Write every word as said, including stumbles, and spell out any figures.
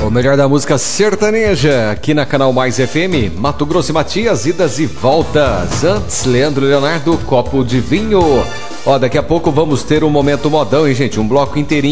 O melhor da música sertaneja aqui na Canal Mais F M, Mato Grosso e Matias, idas e voltas. Antes, Leandro e Leonardo, copo de vinho. Ó, daqui a pouco vamos ter um momento modão, hein, gente? Um bloco inteirinho